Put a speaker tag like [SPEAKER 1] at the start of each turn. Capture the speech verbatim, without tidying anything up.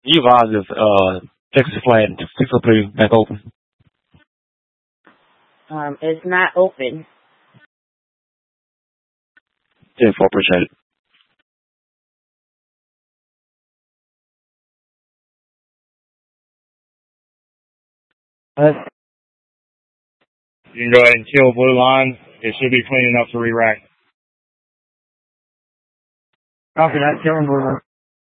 [SPEAKER 1] You advise if uh Texas flat six oh three back open.
[SPEAKER 2] Um, it's not open.
[SPEAKER 1] ten four, appreciate it.
[SPEAKER 2] Uh,
[SPEAKER 3] You can go ahead and kill blue line. It should be clean enough to re-rack.
[SPEAKER 2] Copy that, killing blue line.